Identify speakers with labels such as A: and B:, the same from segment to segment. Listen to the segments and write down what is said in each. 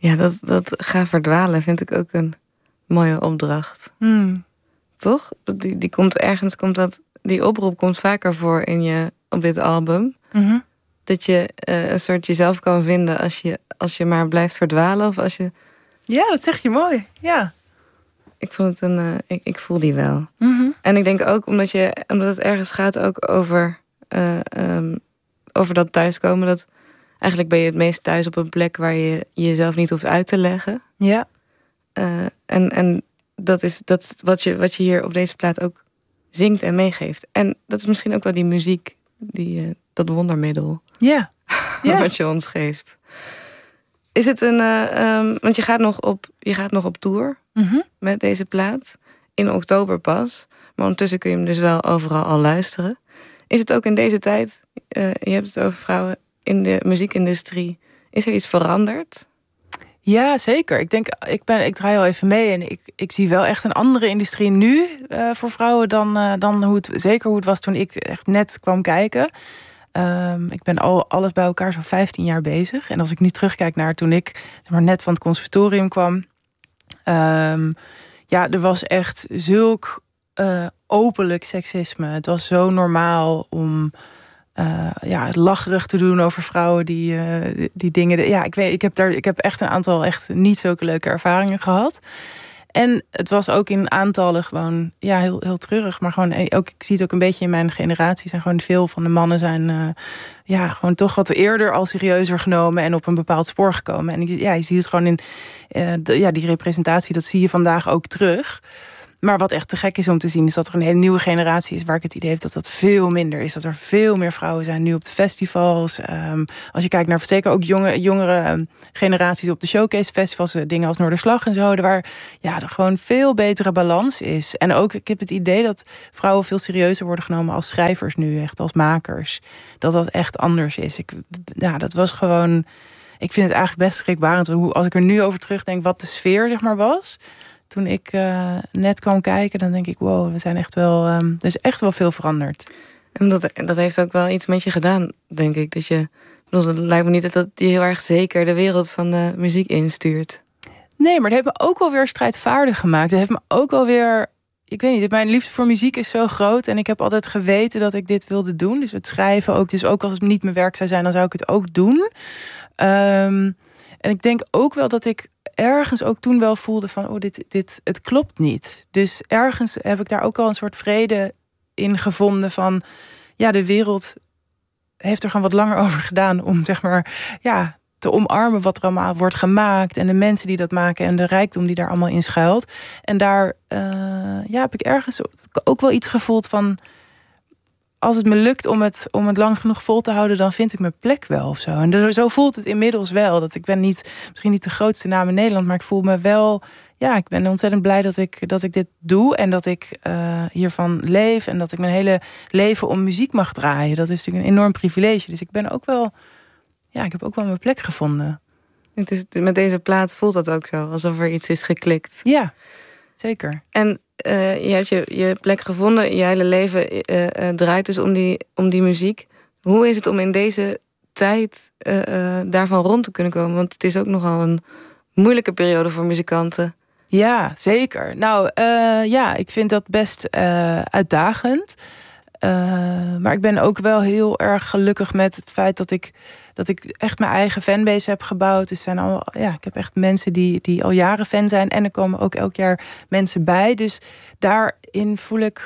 A: Ja, dat ga verdwalen vind ik ook een mooie opdracht. Toch? Die oproep komt vaker voor op dit album.
B: Mm-hmm.
A: Dat je een soort jezelf kan vinden als je maar blijft verdwalen. Of als je...
B: Ja, dat zeg je mooi. Ja.
A: Ik vond het ik voel die wel.
B: Mm-hmm.
A: En ik denk ook omdat het ergens gaat ook over dat thuiskomen. Dat eigenlijk ben je het meest thuis op een plek waar je jezelf niet hoeft uit te leggen.
B: Ja.
A: En dat is wat je hier op deze plaat ook zingt en meegeeft. En dat is misschien ook wel die muziek, dat wondermiddel.
B: Ja.
A: Wat je ons geeft. Is het want je gaat nog op tour met deze plaat. In oktober pas. Maar ondertussen kun je hem dus wel overal al luisteren. Is het ook in deze tijd, je hebt het over vrouwen in de muziekindustrie. Is er iets veranderd?
B: Ja, zeker. Ik draai al even mee en ik zie wel echt een andere industrie nu voor vrouwen dan hoe het was toen ik echt net kwam kijken. Ik ben alles bij elkaar zo'n 15 jaar bezig. En als ik nu terugkijk naar toen ik net van het conservatorium kwam. Er was echt zulk openlijk seksisme. Het was zo normaal om lacherig te doen over vrouwen die dingen. Ik heb echt een aantal echt niet zulke leuke ervaringen gehad. En het was ook in aantallen gewoon heel, heel treurig. Maar gewoon ook, ik zie het ook een beetje in mijn generatie. Zijn gewoon veel van de mannen zijn gewoon toch wat eerder al serieuzer genomen en op een bepaald spoor gekomen. En je ziet het gewoon in die representatie, dat zie je vandaag ook terug. Maar wat echt te gek is om te zien, is dat er een hele nieuwe generatie is waar ik het idee heb dat dat veel minder is. Dat er veel meer vrouwen zijn nu op de festivals. Als je kijkt naar zeker ook jongere generaties op de showcase festivals, dingen als Noorderslag en zo, waar er gewoon veel betere balans is. En ook, ik heb het idee dat vrouwen veel serieuzer worden genomen als schrijvers nu, echt als makers. Dat echt anders is. Dat was gewoon, ik vind het eigenlijk best schrikbarend. Als ik er nu over terugdenk wat de sfeer zeg maar was. Toen ik net kwam kijken, dan denk ik, wow, we zijn echt wel, er is echt wel veel veranderd.
A: En dat heeft ook wel iets met je gedaan, denk ik. Het lijkt me niet dat je heel erg zeker de wereld van de muziek instuurt.
B: Nee, maar het heeft me ook wel weer strijdvaardig gemaakt. Het heeft me ook wel weer, ik weet niet, mijn liefde voor muziek is zo groot. En ik heb altijd geweten dat ik dit wilde doen. Dus het schrijven ook. Dus ook als het niet mijn werk zou zijn, dan zou ik het ook doen. En ik denk ook wel dat ik ergens ook toen wel voelde van, het klopt niet. Dus ergens heb ik daar ook al een soort vrede in gevonden van, de wereld heeft er gewoon wat langer over gedaan om zeg maar, te omarmen wat er allemaal wordt gemaakt en de mensen die dat maken en de rijkdom die daar allemaal in schuilt. En daar heb ik ergens ook wel iets gevoeld van, als het me lukt om het lang genoeg vol te houden, dan vind ik mijn plek wel of zo. En zo voelt het inmiddels wel. Dat ik ben misschien niet de grootste naam in Nederland, maar ik voel me wel, ik ben ontzettend blij dat ik dit doe en dat ik hiervan leef en dat ik mijn hele leven om muziek mag draaien. Dat is natuurlijk een enorm privilege. Dus ik ben ook wel, ik heb ook wel mijn plek gevonden.
A: Met deze plaat voelt dat ook zo, alsof er iets is geklikt.
B: Ja, zeker.
A: En je hebt je plek gevonden, je hele leven draait dus om die muziek. Hoe is het om in deze tijd daarvan rond te kunnen komen? Want het is ook nogal een moeilijke periode voor muzikanten.
B: Ja, zeker. Nou, ik vind dat best uitdagend. Maar ik ben ook wel heel erg gelukkig met het feit dat ik echt mijn eigen fanbase heb gebouwd. Dus ik heb echt mensen die al jaren fan zijn. En er komen ook elk jaar mensen bij. Dus daarin voel ik,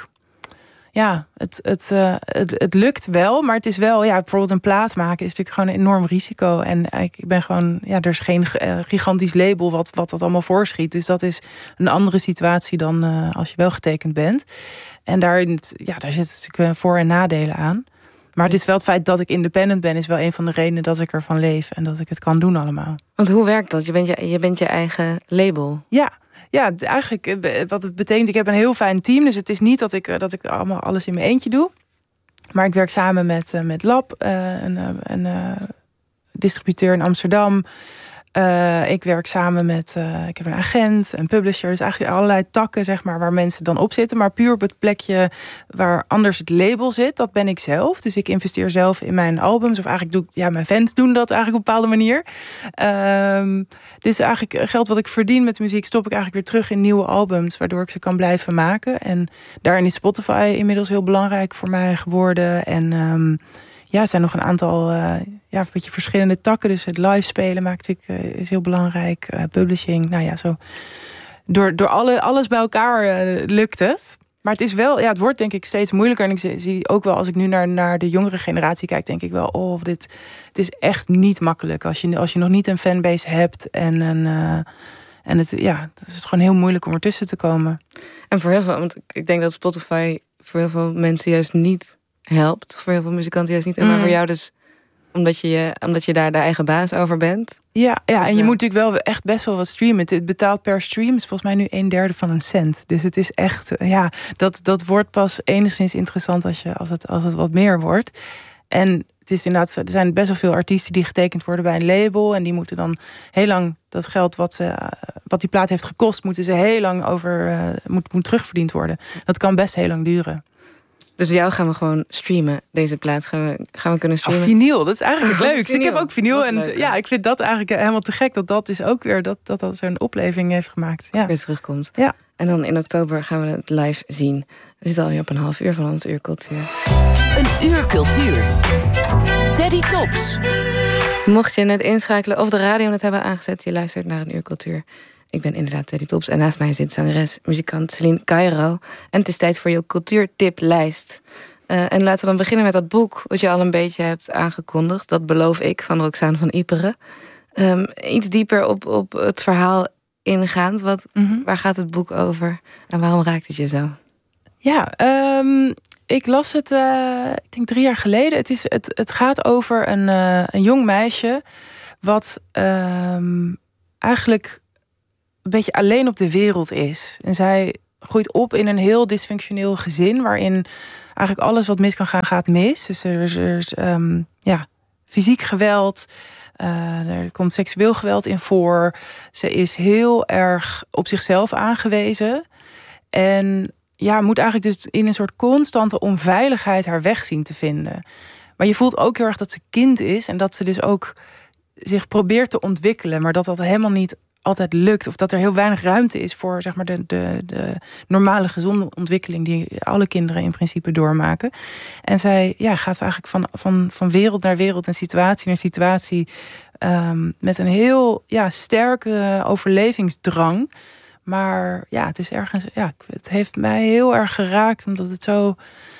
B: het lukt wel. Maar het is wel, bijvoorbeeld een plaat maken is natuurlijk gewoon een enorm risico. En ik ben gewoon, er is geen gigantisch label wat dat allemaal voorschiet. Dus dat is een andere situatie dan als je wel getekend bent. En daar zitten natuurlijk voor- en nadelen aan. Maar het is wel het feit dat ik independent ben, is wel een van de redenen dat ik ervan leef en dat ik het kan doen allemaal.
A: Want hoe werkt dat? Je bent je eigen label.
B: Ja, eigenlijk wat het betekent, ik heb een heel fijn team. Dus het is niet dat ik allemaal alles in mijn eentje doe. Maar ik werk samen met Lab, een distributeur in Amsterdam. Ik werk samen met, ik heb een agent, een publisher. Dus eigenlijk allerlei takken, zeg maar, waar mensen dan op zitten. Maar puur op het plekje waar anders het label zit, dat ben ik zelf. Dus ik investeer zelf in mijn albums. Of eigenlijk mijn fans doen dat eigenlijk op een bepaalde manier. Dus eigenlijk geld wat ik verdien met muziek stop ik eigenlijk weer terug in nieuwe albums, waardoor ik ze kan blijven maken. En daarin is Spotify inmiddels heel belangrijk voor mij geworden. En er zijn nog een aantal een beetje verschillende takken. Dus het live spelen maakt is heel belangrijk. Publishing, zo. Door alles bij elkaar lukt het. Maar het is wel, het wordt denk ik steeds moeilijker. En ik zie ook wel, als ik nu naar de jongere generatie kijk, denk ik wel, het is echt niet makkelijk. Als je nog niet een fanbase hebt het is gewoon heel moeilijk om ertussen te komen.
A: En voor heel veel, want ik denk dat Spotify voor heel veel mensen juist niet helpt. Voor heel veel muzikanten juist niet. En maar voor jou dus, omdat je daar de eigen baas over bent.
B: Ja, en je moet natuurlijk wel echt best wel wat streamen. Het betaalt per stream is volgens mij nu 1/3 van een cent. Dus het is echt, dat wordt pas enigszins interessant als het wat meer wordt. En het is inderdaad, er zijn best wel veel artiesten die getekend worden bij een label. En die moeten dan heel lang dat geld wat die plaat heeft gekost, moeten ze heel lang moet terugverdiend worden. Dat kan best heel lang duren.
A: Dus jou gaan we gewoon streamen, deze plaat. Gaan we kunnen streamen?
B: Vinyl, dat is eigenlijk het leukste. Ik heb ook vinyl. En ik vind dat eigenlijk helemaal te gek. Dat is ook weer dat zo'n opleving heeft gemaakt. Ja.
A: Weer terugkomt.
B: Ja.
A: En dan in oktober gaan we het live zien. We zitten alweer op een half uur van ons Uur Cultuur.
C: Een Uur Cultuur. Teddy Tops.
A: Mocht je net inschakelen of de radio net hebben aangezet, je luistert naar een Uur Cultuur. Ik ben inderdaad Teddy Tops en naast mij zit zangeres, muzikant Celine Cairo. En het is tijd voor je cultuurtiplijst. En laten we dan beginnen met dat boek wat je al een beetje hebt aangekondigd. Dat beloof ik, van Roxane van Iperen. Iets dieper op het verhaal ingaand. Waar gaat het boek over en waarom raakt het je zo?
B: Ja, ik las het, ik denk 3 jaar geleden. Het gaat over een jong meisje wat eigenlijk een beetje alleen op de wereld is. En zij groeit op in een heel dysfunctioneel gezin, waarin eigenlijk alles wat mis kan gaan, gaat mis. Dus er is fysiek geweld, er komt seksueel geweld in voor. Ze is heel erg op zichzelf aangewezen. En moet eigenlijk dus in een soort constante onveiligheid haar weg zien te vinden. Maar je voelt ook heel erg dat ze kind is en dat ze dus ook zich probeert te ontwikkelen, maar dat helemaal niet altijd lukt. Of dat er heel weinig ruimte is voor zeg maar de normale gezonde ontwikkeling die alle kinderen in principe doormaken. En zij gaat eigenlijk van wereld naar wereld en situatie naar situatie met een heel sterke overlevingsdrang. Maar het is ergens, het heeft mij heel erg geraakt, omdat het zo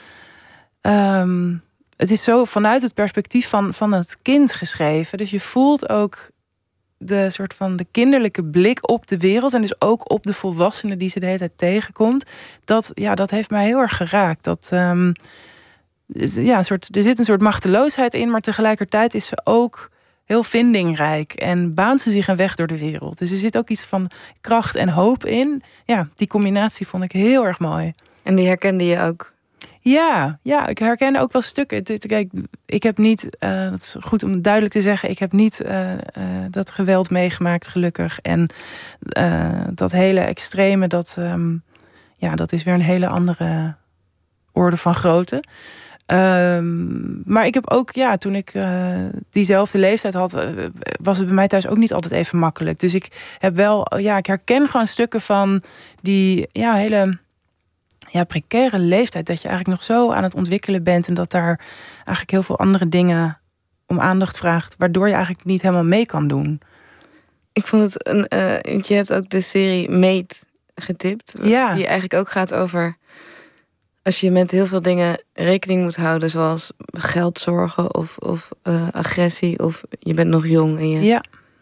B: het is zo vanuit het perspectief van het kind geschreven. Dus je voelt ook de soort van de kinderlijke blik op de wereld en dus ook op de volwassenen die ze de hele tijd tegenkomt. Dat heeft mij heel erg geraakt. Er zit een soort machteloosheid in, maar tegelijkertijd is ze ook heel vindingrijk en baant ze zich een weg door de wereld. Dus er zit ook iets van kracht en hoop in. Ja, die combinatie vond ik heel erg mooi.
A: En die herkende je ook?
B: Ja, ik herken ook wel stukken. Kijk, ik heb niet, dat is goed om duidelijk te zeggen, ik heb niet dat geweld meegemaakt, gelukkig. En dat hele extreme, dat is weer een hele andere orde van grootte. Maar ik heb ook, toen ik diezelfde leeftijd had, was het bij mij thuis ook niet altijd even makkelijk. Dus ik heb wel, ik herken gewoon stukken van die hele precaire leeftijd, dat je eigenlijk nog zo aan het ontwikkelen bent en dat daar eigenlijk heel veel andere dingen om aandacht vraagt, waardoor je eigenlijk niet helemaal mee kan doen.
A: Ik vond het je hebt ook de serie Mate getipt, die eigenlijk ook gaat over als je met heel veel dingen rekening moet houden, zoals geldzorgen of agressie, of je bent nog jong en je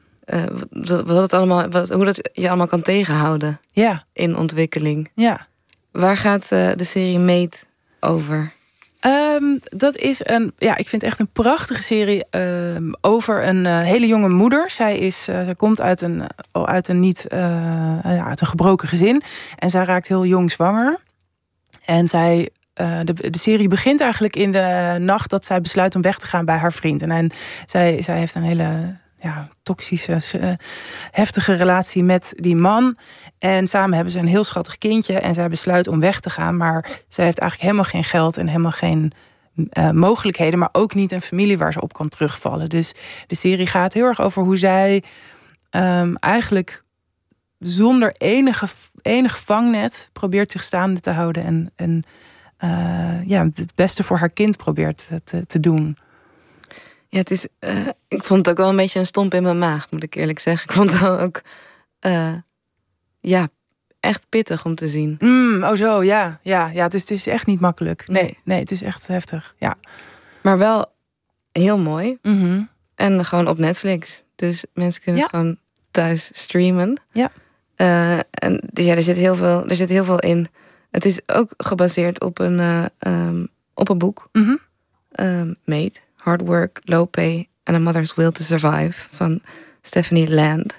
A: hoe dat je allemaal kan tegenhouden in ontwikkeling.
B: Ja.
A: Waar gaat de serie Mate over?
B: Dat is ik vind het echt een prachtige serie over een hele jonge moeder. Zij komt uit een gebroken gezin en zij raakt heel jong zwanger. En de serie begint eigenlijk in de nacht dat zij besluit om weg te gaan bij haar vriend. En zij heeft een hele toxische, heftige relatie met die man. En samen hebben ze een heel schattig kindje. En zij besluit om weg te gaan. Maar zij heeft eigenlijk helemaal geen geld en helemaal geen mogelijkheden. Maar ook niet een familie waar ze op kan terugvallen. Dus de serie gaat heel erg over hoe zij eigenlijk zonder enig vangnet probeert zich staande te houden. En het beste voor haar kind probeert te doen.
A: Ja, het is. Ik vond het ook wel een beetje een stomp in mijn maag, moet ik eerlijk zeggen. Ik vond het wel ook echt pittig om te zien.
B: Het is echt niet makkelijk. Nee, het is echt heftig. Ja.
A: Maar wel heel mooi.
B: Mm-hmm.
A: En gewoon op Netflix. Dus mensen kunnen het gewoon thuis streamen.
B: Ja.
A: En dus er zit heel veel in. Het is ook gebaseerd op een boek.
B: Mm-hmm.
A: Made. Hard Work, Low Pay and a Mother's Will to Survive van Stephanie Land.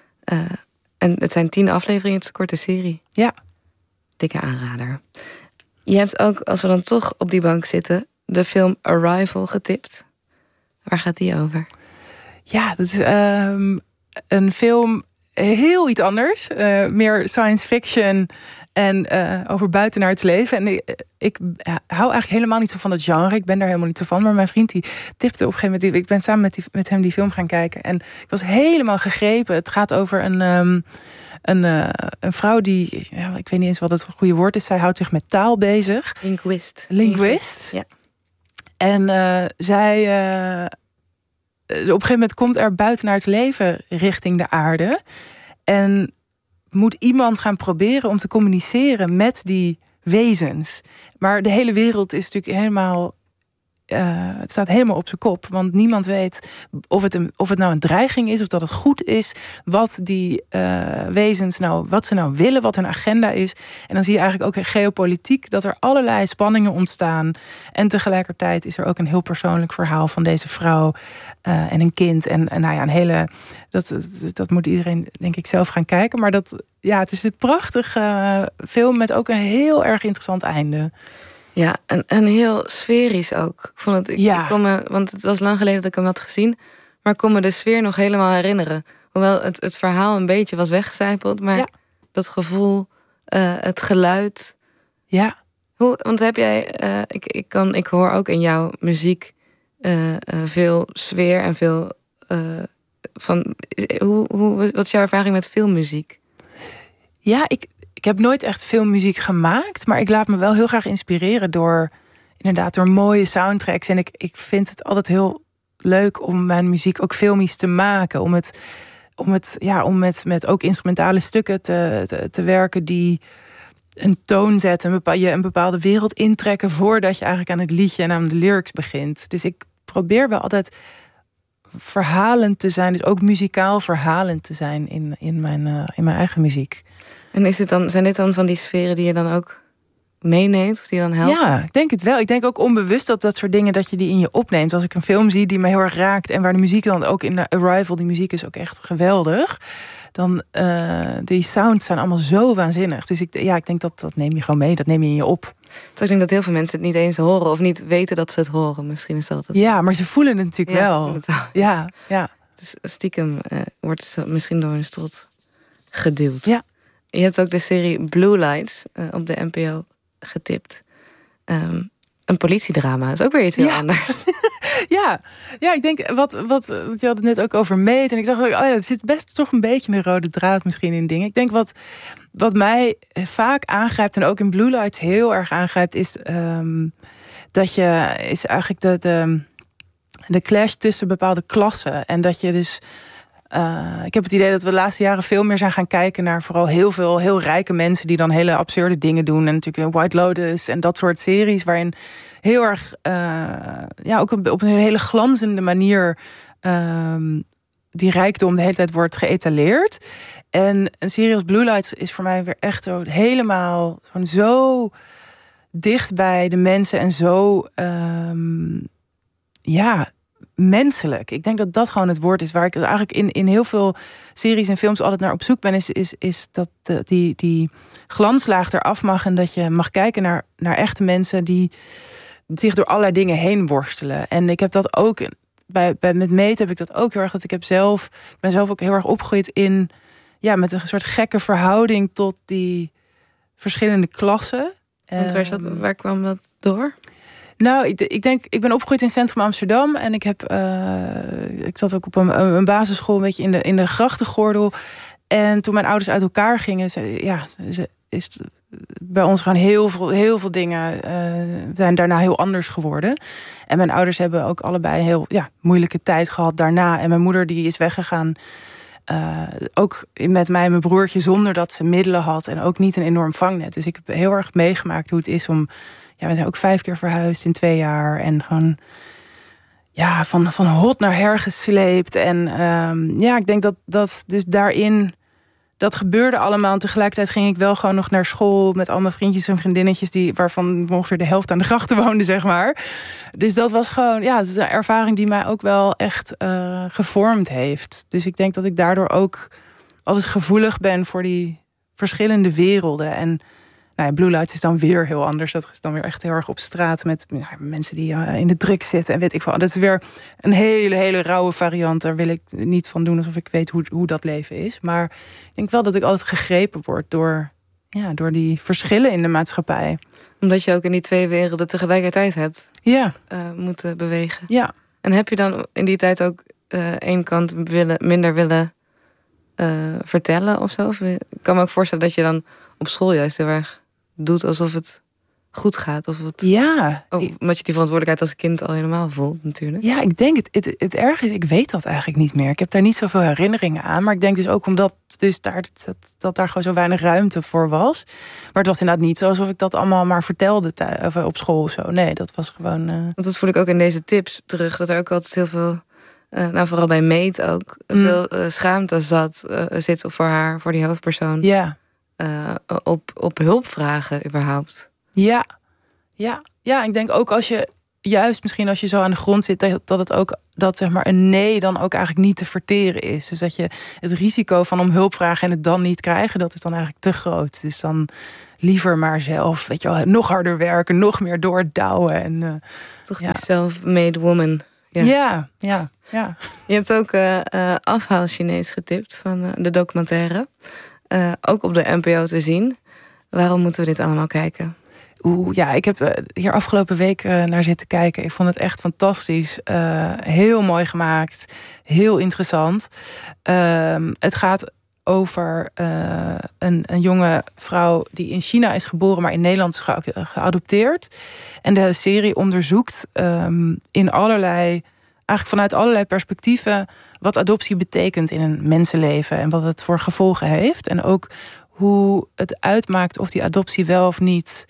A: En het zijn 10 afleveringen, het is een korte serie.
B: Ja.
A: Dikke aanrader. Je hebt ook, als we dan toch op die bank zitten, de film Arrival getipt. Waar gaat die over?
B: Ja, dat is een film heel iets anders. Meer science fiction en over buitenaards leven. En ik hou eigenlijk helemaal niet zo van dat genre. Ik ben daar helemaal niet zo van. Maar mijn vriend die tipte op een gegeven moment. Ik ben samen met hem die film gaan kijken. En ik was helemaal gegrepen. Het gaat over een vrouw die... ik weet niet eens wat het goede woord is. Zij houdt zich met taal bezig. Linguist.
A: Ja.
B: En zij... op een gegeven moment komt er buitenaards leven richting de aarde. En moet iemand gaan proberen om te communiceren met die wezens. Maar de hele wereld is natuurlijk helemaal... het staat helemaal op zijn kop. Want niemand weet of het nou een dreiging is, of dat het goed is. Wat die wezens wat ze nou willen, wat hun agenda is. En dan zie je eigenlijk ook in geopolitiek dat er allerlei spanningen ontstaan. En tegelijkertijd is er ook een heel persoonlijk verhaal van deze vrouw en een kind. En een hele... Dat moet iedereen, denk ik, zelf gaan kijken. Maar het is een prachtige film met ook een heel erg interessant einde.
A: Ja, en heel sferisch ook. Ik vond het, want het was lang geleden dat ik hem had gezien. Maar ik kon me de sfeer nog helemaal herinneren. Hoewel het verhaal een beetje was weggecijpeld. Maar dat gevoel, het geluid.
B: Ja.
A: Want heb jij... Ik hoor ook in jouw muziek veel sfeer en veel... wat is jouw ervaring met filmmuziek?
B: Ja, ik heb nooit echt filmmuziek gemaakt, maar ik laat me wel heel graag inspireren door mooie soundtracks. En ik vind het altijd heel leuk om mijn muziek ook filmisch te maken. Om met ook instrumentale stukken te werken die een toon zetten, een bepaalde wereld intrekken voordat je eigenlijk aan het liedje en aan de lyrics begint. Dus ik probeer wel altijd verhalend te zijn, dus ook muzikaal verhalend te zijn in mijn eigen muziek.
A: En zijn dit dan van die sferen die je dan ook meeneemt? Of die dan helpen?
B: Ja, ik denk het wel. Ik denk ook onbewust dat soort dingen dat je die in je opneemt. Als ik een film zie die me heel erg raakt en waar de muziek dan ook in de Arrival, die muziek is ook echt geweldig. Dan die sounds zijn allemaal zo waanzinnig. Dus ik denk dat neem je gewoon mee. Dat neem je in je op.
A: Dus ik denk dat heel veel mensen het niet eens horen of niet weten dat ze het horen. Misschien is dat het.
B: Ja, maar ze voelen het natuurlijk wel.
A: Ze voelen het wel.
B: Ja.
A: Dus stiekem wordt ze misschien door hun strot geduwd.
B: Ja.
A: Je hebt ook de serie Blue Lights op de NPO getipt. Een politiedrama. Dat is ook weer iets heel anders.
B: Ja, ik denk, wat je had het net ook over Meet. En ik zag ook, er zit best toch een beetje een rode draad misschien in dingen. Ik denk wat mij vaak aangrijpt en ook in Blue Lights heel erg aangrijpt, is eigenlijk de clash tussen bepaalde klassen. En dat je dus... ik heb het idee dat we de laatste jaren veel meer zijn gaan kijken naar vooral heel veel heel rijke mensen die dan hele absurde dingen doen. En natuurlijk White Lotus en dat soort series waarin heel erg, ook op een hele glanzende manier die rijkdom de hele tijd wordt geëtaleerd. En een serie als Blue Lights is voor mij weer echt helemaal gewoon zo dicht bij de mensen en zo menselijk. Ik denk dat dat gewoon het woord is waar ik eigenlijk in heel veel series en films altijd naar op zoek ben, is dat die glanslaag eraf mag en dat je mag kijken naar echte mensen die zich door allerlei dingen heen worstelen. En ik heb dat ook met Meet heb ik dat ook heel erg. Dat ik ben zelf ook heel erg opgegroeid in... Ja, met een soort gekke verhouding tot die verschillende klassen.
A: Want waar kwam dat door?
B: Nou, ik denk, ik ben opgegroeid in Centrum Amsterdam. En ik zat ook op een basisschool een beetje in de grachtengordel. En toen mijn ouders uit elkaar gingen, is bij ons gewoon heel veel dingen zijn daarna heel anders geworden. En mijn ouders hebben ook allebei een heel moeilijke tijd gehad daarna. En mijn moeder die is weggegaan. Ook met mij en mijn broertje zonder dat ze middelen had. En ook niet een enorm vangnet. Dus ik heb heel erg meegemaakt hoe het is om... Ja, we zijn ook 5 keer verhuisd in 2 jaar. En gewoon van hot naar her gesleept. En ik denk dat dus daarin... Dat gebeurde allemaal. En tegelijkertijd ging ik wel gewoon nog naar school... met al mijn vriendjes en vriendinnetjes... waarvan ongeveer de helft aan de grachten woonde, zeg maar. Dus dat was gewoon... Ja, het is een ervaring die mij ook wel echt gevormd heeft. Dus ik denk dat ik daardoor ook altijd gevoelig ben... voor die verschillende werelden. En Blue Lights is dan weer heel anders. Dat is dan weer echt heel erg op straat... met mensen die in de druk zitten. En weet ik wel. Dat is weer een hele rauwe variant. Daar wil ik niet van doen alsof ik weet hoe dat leven is. Maar ik denk wel dat ik altijd gegrepen word... door die verschillen in de maatschappij.
A: Omdat je ook in die 2 werelden tegelijkertijd hebt moeten bewegen.
B: Ja.
A: En heb je dan in die tijd ook één kant minder willen vertellen of zo? Of, ik kan me ook voorstellen dat je dan op school juist heel erg doet alsof het goed gaat. Of omdat je die verantwoordelijkheid als kind al helemaal voelt natuurlijk. Ja, ik denk
B: het erg is, ik weet dat eigenlijk niet meer. Ik heb daar niet zoveel herinneringen aan. Maar ik denk dus ook omdat dus dat daar gewoon zo weinig ruimte voor was. Maar het was inderdaad niet zo alsof ik dat allemaal maar vertelde op school of zo. Nee, dat was gewoon...
A: Want dat voel ik ook in deze tips terug. Dat er ook altijd heel veel... vooral bij Meet ook. Veel schaamte zit voor die hoofdpersoon.
B: Ja.
A: Op hulp vragen überhaupt.
B: Ja, ik denk ook als je misschien als je zo aan de grond zit, dat zeg maar een nee dan ook eigenlijk niet te verteren is. Dus dat je het risico van om hulp vragen en het dan niet krijgen, dat is dan eigenlijk te groot. Dus dan liever maar zelf, weet je wel, nog harder werken, nog meer doordouwen en
A: toch die self-made woman.
B: Ja.
A: Je hebt ook Afhaal Chinees getipt van de documentaire. Ook op de NPO te zien. Waarom moeten we dit allemaal kijken?
B: Ik heb hier afgelopen week naar zitten kijken. Ik vond het echt fantastisch. Heel mooi gemaakt. Heel interessant. Het gaat over een jonge vrouw die in China is geboren, maar in Nederland is geadopteerd. En de serie onderzoekt eigenlijk vanuit allerlei perspectieven wat adoptie betekent in een mensenleven en wat het voor gevolgen heeft. En ook hoe het uitmaakt of die adoptie wel of niet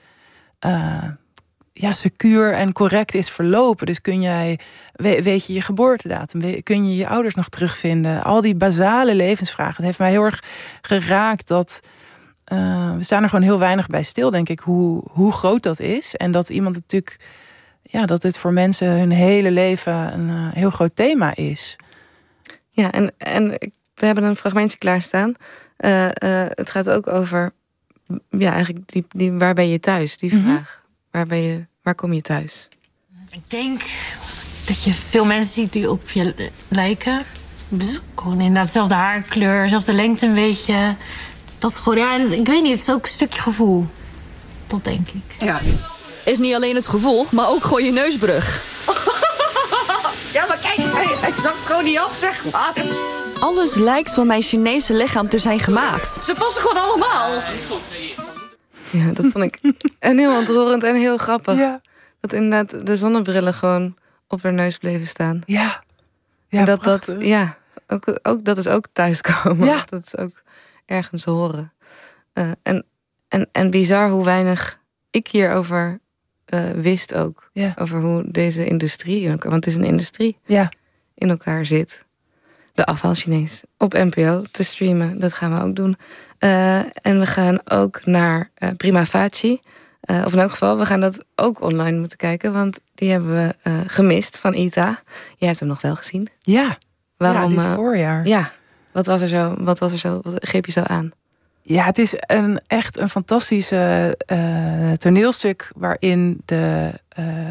B: secuur en correct is verlopen. Dus weet je geboortedatum? Kun je je ouders nog terugvinden? Al die basale levensvragen. Het heeft mij heel erg geraakt dat we staan er gewoon heel weinig bij stil, denk ik, hoe groot dat is. En dat iemand natuurlijk, dat dit voor mensen hun hele leven een heel groot thema is.
A: Ja, en we hebben een fragmentje klaarstaan. Het gaat ook over eigenlijk die waar ben je thuis? Die vraag. Waar kom je thuis?
D: Ik denk dat je veel mensen ziet die op je lijken. Dus gewoon inderdaad dezelfde haarkleur, dezelfde lengte een beetje. Dat gewoon, ik weet niet, het is ook een stukje gevoel. Dat denk ik.
E: Ja, is niet alleen het gevoel, maar ook gewoon je neusbrug.
F: Ja, maar kijk, hij zakt gewoon niet af, zeg maar.
E: Alles lijkt van mijn Chinese lichaam te zijn gemaakt.
F: Ze passen gewoon allemaal.
A: Ja, dat vond ik en heel ontroerend en heel grappig.
B: Ja.
A: Dat inderdaad de zonnebrillen gewoon op haar neus bleven staan.
B: Ja,
A: en dat is ook thuiskomen.
B: Ja.
A: Dat is ook ergens horen. En bizar hoe weinig ik hierover wist ook.
B: Ja.
A: Over hoe deze industrie, want het is een industrie, in elkaar zit. De Afhaal Chinees op NPO te streamen. Dat gaan we ook doen. En we gaan ook naar Prima Facie. Of in elk geval, we gaan dat ook online moeten kijken. Want die hebben we gemist van Ita. Jij hebt hem nog wel gezien.
B: Ja,
A: waarom?
B: Dit voorjaar.
A: Ja, wat was er zo? Wat greep je zo aan?
B: Ja, het is echt een fantastische toneelstuk waarin de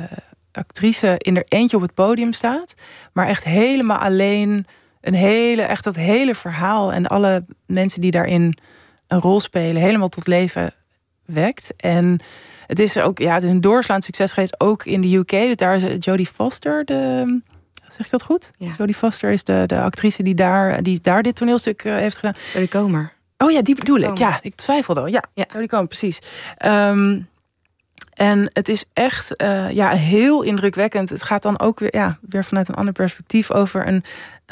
B: actrice in er eentje op het podium staat, maar echt helemaal alleen echt dat hele verhaal en alle mensen die daarin een rol spelen helemaal tot leven wekt. En het is ook, het is een doorslaand succes geweest, ook in de UK. Dus daar is Jodie Foster, zeg ik dat goed? Ja. Jodie Foster is de actrice die daar dit toneelstuk heeft gedaan.
A: Jodie Comer.
B: Oh ja, die bedoel ik. Ja, ik twijfelde al. Ja. Jodie Comer, precies. En het is echt heel indrukwekkend. Het gaat dan ook weer vanuit een ander perspectief over een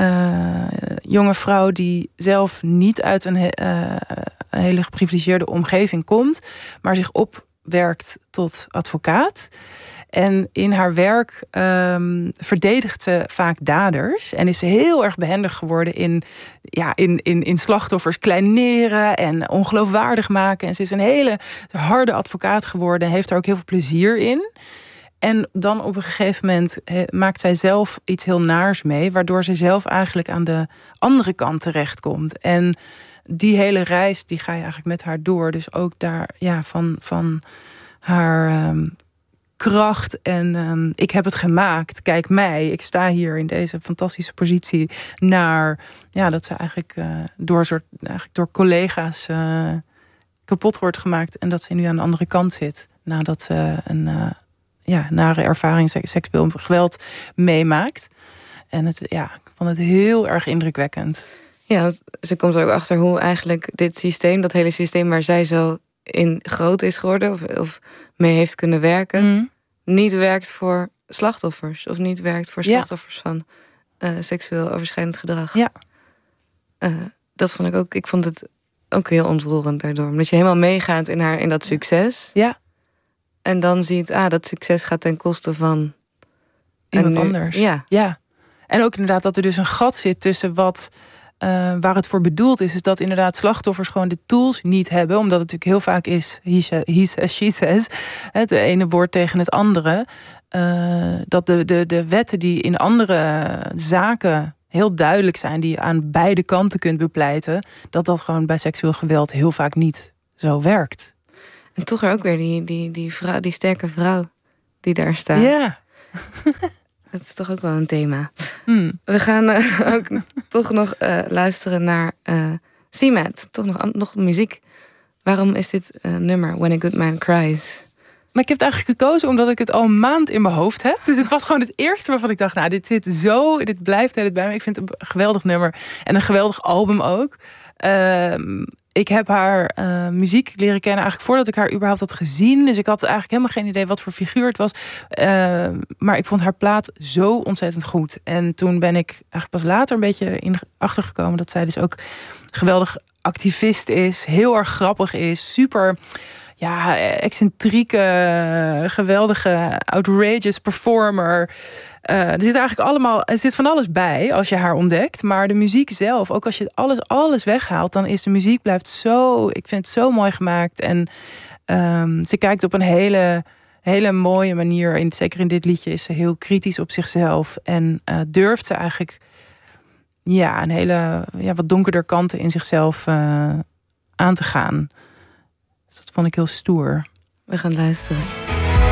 B: jonge vrouw die zelf niet uit een hele geprivilegeerde omgeving komt, maar zich opwerkt tot advocaat. En in haar werk verdedigt ze vaak daders. En is ze heel erg behendig geworden in slachtoffers kleineren en ongeloofwaardig maken. En ze is een hele harde advocaat geworden en heeft er ook heel veel plezier in. En dan op een gegeven moment maakt zij zelf iets heel naars mee, waardoor ze zelf eigenlijk aan de andere kant terechtkomt. En die hele reis, die ga je eigenlijk met haar door. Dus ook daar, van haar kracht en ik heb het gemaakt. Kijk mij, ik sta hier in deze fantastische positie. Naar dat ze eigenlijk door collega's kapot wordt gemaakt en dat ze nu aan de andere kant zit nadat ze een nare ervaring seksueel geweld meemaakt. En ik vond het heel erg indrukwekkend.
A: Ja, ze komt er ook achter hoe eigenlijk dit systeem, dat hele systeem waar zij zo in groot is geworden of mee heeft kunnen werken, niet werkt voor slachtoffers of niet werkt voor slachtoffers van seksueel overschrijdend gedrag. Ja. Dat vond ik ook. Ik vond het ook heel ontroerend daardoor, omdat je helemaal meegaat in dat succes. Ja. En dan ziet, dat succes gaat ten koste van
B: iemand anders. Ja. En ook inderdaad dat er dus een gat zit tussen waar het voor bedoeld is dat inderdaad slachtoffers gewoon de tools niet hebben, omdat het natuurlijk heel vaak is he says, she says, het ene woord tegen het andere. Dat de wetten die in andere zaken heel duidelijk zijn, die je aan beide kanten kunt bepleiten, dat gewoon bij seksueel geweld heel vaak niet zo werkt.
A: En toch er ook weer die vrouw, die sterke vrouw die daar staat.
B: Ja.
A: Dat is toch ook wel een thema. We gaan ook toch nog luisteren naar CMAT. Toch nog muziek. Waarom is dit nummer When a Good Man Cries?
B: Maar ik heb het eigenlijk gekozen omdat ik het al een maand in mijn hoofd heb. Dus het was gewoon het eerste waarvan ik dacht, dit zit zo, dit blijft bij me. Ik vind het een geweldig nummer en een geweldig album ook. Ik heb haar muziek leren kennen eigenlijk voordat ik haar überhaupt had gezien. Dus ik had eigenlijk helemaal geen idee wat voor figuur het was. Maar ik vond haar plaat zo ontzettend goed. En toen ben ik eigenlijk pas later een beetje achtergekomen dat zij dus ook geweldig activist is. Heel erg grappig is. Super excentrieke, geweldige, outrageous performer. Er zit van alles bij als je haar ontdekt. Maar de muziek zelf, ook als je alles weghaalt, dan is de muziek blijft zo, ik vind het zo mooi gemaakt. En ze kijkt op een hele mooie manier. Zeker in dit liedje is ze heel kritisch op zichzelf. En durft ze eigenlijk een hele wat donkerder kanten in zichzelf aan te gaan. Dus dat vond ik heel stoer.
A: We gaan luisteren.